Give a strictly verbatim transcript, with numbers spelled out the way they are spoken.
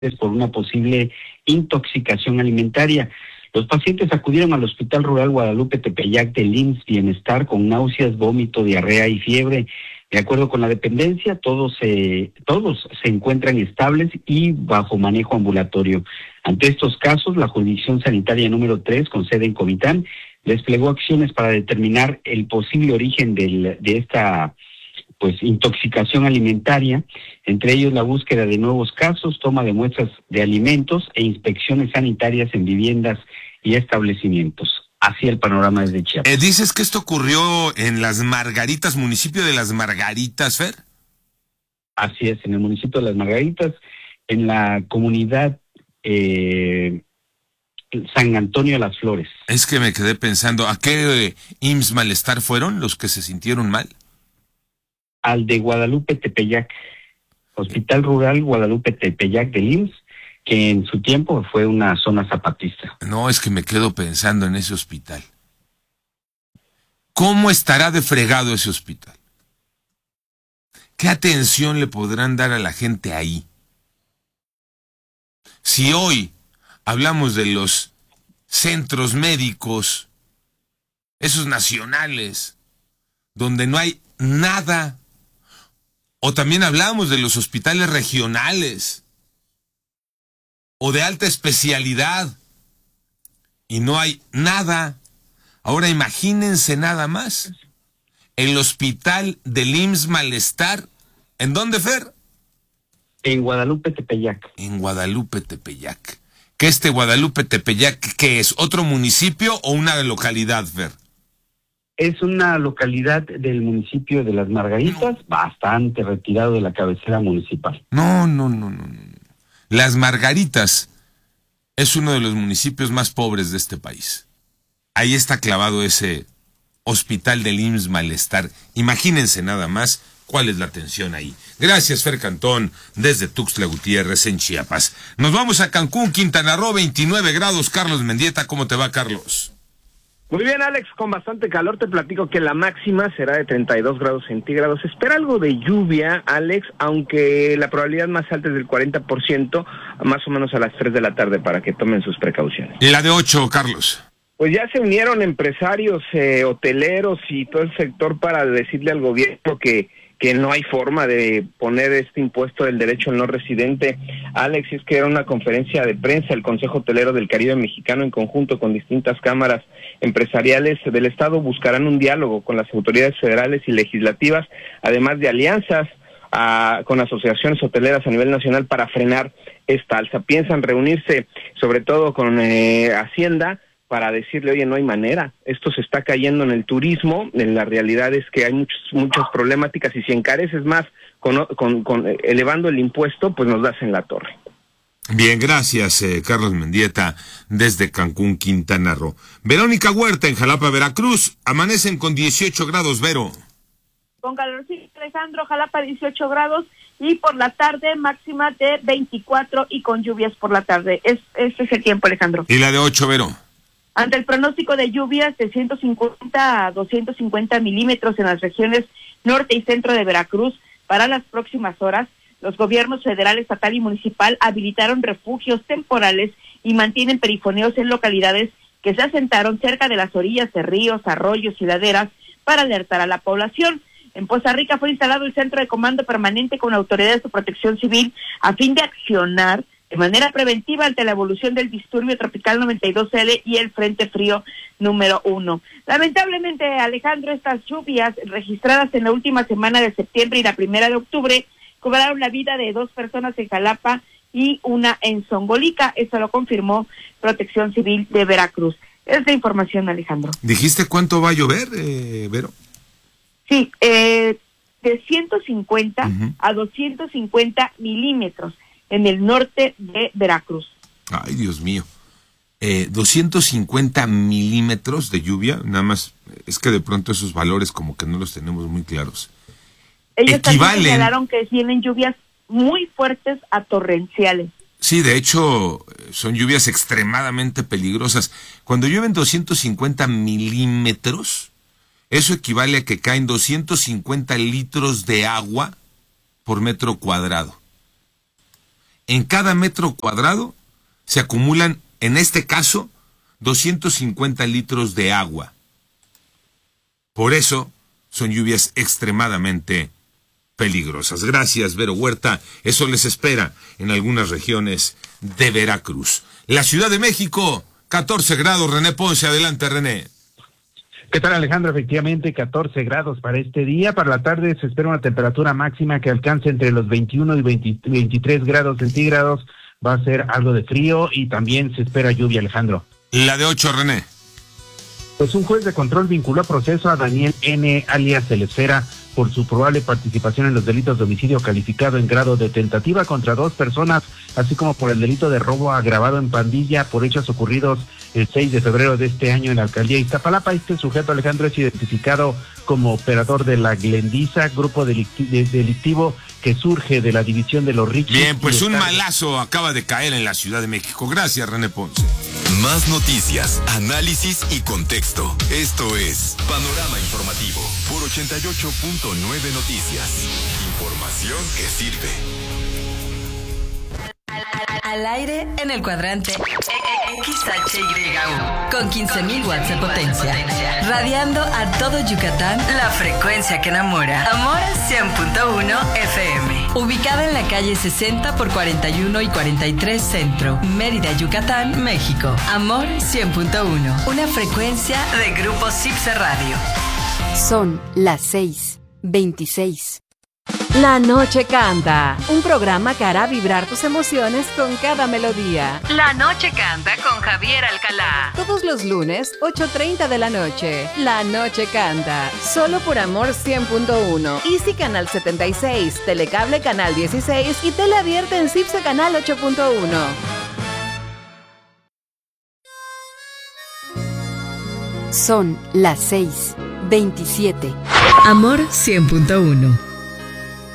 por una posible intoxicación alimentaria. Los pacientes acudieron al Hospital Rural Guadalupe Tepeyac del I M S S Bienestar con náuseas, vómito, diarrea y fiebre. De acuerdo con la dependencia, todos, eh, todos se encuentran estables y bajo manejo ambulatorio. Ante estos casos, la jurisdicción sanitaria número tres, con sede en Comitán, desplegó acciones para determinar el posible origen del, de esta pues intoxicación alimentaria, entre ellos la búsqueda de nuevos casos, toma de muestras de alimentos e inspecciones sanitarias en viviendas y establecimientos. Así el panorama desde Chiapas. Eh, ¿Dices que esto ocurrió en Las Margaritas, municipio de Las Margaritas, Fer? Así es, en el municipio de Las Margaritas, en la comunidad eh, San Antonio de las Flores. Es que me quedé pensando, ¿a qué eh, I M S S Malestar fueron los que se sintieron mal? Al de Guadalupe Tepeyac, Hospital Rural Guadalupe Tepeyac del I M S S, que en su tiempo fue una zona zapatista. No, es que me quedo pensando en ese hospital. ¿Cómo estará de fregado ese hospital? ¿Qué atención le podrán dar a la gente ahí? Si hoy hablamos de los centros médicos, esos nacionales, donde no hay nada, o también hablamos de los hospitales regionales o de alta especialidad y no hay nada. Ahora imagínense nada más. El hospital del I M S S Malestar, ¿en dónde, Fer? En Guadalupe Tepeyac. En Guadalupe Tepeyac. ¿Qué este Guadalupe Tepeyac, qué es? ¿Otro municipio o una localidad, Fer? Es una localidad del municipio de Las Margaritas, no. Bastante retirado de la cabecera municipal. No, no, no, no, no. Las Margaritas es uno de los municipios más pobres de este país. Ahí está clavado ese hospital del I M S S Malestar. Imagínense nada más cuál es la atención ahí. Gracias, Fer Cantón, desde Tuxtla Gutiérrez, en Chiapas. Nos vamos a Cancún, Quintana Roo, veintinueve grados. Carlos Mendieta, ¿cómo te va, Carlos? Muy bien, Alex, con bastante calor. Te platico que la máxima será de treinta y dos grados centígrados. Se espera algo de lluvia, Alex, aunque la probabilidad más alta es del cuarenta por ciento, más o menos a las tres de la tarde, para que tomen sus precauciones. ¿Y la de ocho, Carlos? Pues ya se unieron empresarios, eh, hoteleros y todo el sector para decirle al gobierno que que no hay forma de poner este impuesto del derecho al no residente. Alex, es que era una conferencia de prensa, el Consejo Hotelero del Caribe Mexicano, en conjunto con distintas cámaras empresariales del Estado, buscarán un diálogo con las autoridades federales y legislativas, además de alianzas a, con asociaciones hoteleras a nivel nacional para frenar esta alza. Piensan reunirse sobre todo con eh, Hacienda, para decirle, oye, no hay manera, esto se está cayendo en el turismo, en la realidad es que hay muchos, muchas problemáticas, y si encareces más con, con, con elevando el impuesto, pues nos das en la torre. Bien, gracias, eh, Carlos Mendieta, desde Cancún, Quintana Roo. Verónica Huerta, en Jalapa, Veracruz, amanecen con dieciocho grados, Vero. Con calorcito, Alejandro, Jalapa dieciocho grados, y por la tarde máxima de veinticuatro y con lluvias por la tarde. Es, este es el tiempo, Alejandro. ¿Y la de ocho, Vero? Ante el pronóstico de lluvias de ciento cincuenta a doscientos cincuenta milímetros en las regiones norte y centro de Veracruz para las próximas horas, los gobiernos federal, estatal y municipal habilitaron refugios temporales y mantienen perifoneos en localidades que se asentaron cerca de las orillas de ríos, arroyos y laderas para alertar a la población. En Poza Rica fue instalado el Centro de Comando Permanente con autoridades de protección civil a fin de accionar de manera preventiva ante la evolución del disturbio tropical noventa y dos L y el Frente Frío número uno. Lamentablemente, Alejandro, estas lluvias registradas en la última semana de septiembre y la primera de octubre cobraron la vida de dos personas en Jalapa y una en Zongolica. Eso lo confirmó Protección Civil de Veracruz. Es la información, Alejandro. ¿Dijiste cuánto va a llover, eh, Vero? Sí, eh, de ciento cincuenta uh-huh. a doscientos cincuenta milímetros. En el norte de Veracruz. Ay, Dios mío. Eh, doscientos cincuenta milímetros de lluvia, nada más, es que de pronto esos valores como que no los tenemos muy claros. Ellos Equivalen, también señalaron que tienen lluvias muy fuertes a torrenciales. Sí, de hecho, son lluvias extremadamente peligrosas. Cuando llueven doscientos cincuenta milímetros, eso equivale a que caen doscientos cincuenta litros de agua por metro cuadrado. en cada metro cuadrado se acumulan, en este caso, doscientos cincuenta litros de agua. Por eso son lluvias extremadamente peligrosas. Gracias, Vero Huerta. Eso les espera en algunas regiones de Veracruz. La Ciudad de México, catorce grados. René Ponce, adelante, René. ¿Qué tal, Alejandro? Efectivamente, catorce grados para este día. Para la tarde se espera una temperatura máxima que alcance entre los veintiuno y veinte, veintitrés grados centígrados. Va a ser algo de frío y también se espera lluvia, Alejandro. La de ocho, René. Pues un juez de control vinculó a proceso a Daniel N., alias El Esfera, por su probable participación en los delitos de homicidio calificado en grado de tentativa contra dos personas, así como por el delito de robo agravado en pandilla por hechos ocurridos el seis de febrero de este año en la alcaldía de Iztapalapa. Este sujeto, Alejandro, es identificado como operador de la Glendiza, grupo delicti- de- delictivo que surge de la división de los Richis. Bien, pues un está... malazo acaba de caer en la Ciudad de México. Gracias, René Ponce. Más noticias, análisis y contexto. Esto es Panorama Informativo por ochenta y ocho punto nueve Noticias. Información que sirve. Al aire en el cuadrante X H Y U con quince mil watts de potencia, radiando a todo Yucatán la frecuencia que enamora. Amor cien punto uno F M, ubicada en la calle sesenta por cuarenta y uno y cuarenta y tres Centro, Mérida, Yucatán, México. Amor cien punto uno, una frecuencia de Grupo Cipse Radio. Son las seis veintiséis. La Noche Canta, un programa que hará vibrar tus emociones con cada melodía. La Noche Canta con Javier Alcalá. Todos los lunes, ocho treinta de la noche. La Noche Canta, solo por Amor cien punto uno. Easy Canal setenta y seis, Telecable Canal dieciséis y Tele Abierta en Cipse Canal ocho punto uno. Son las seis veintisiete. Amor cien punto uno.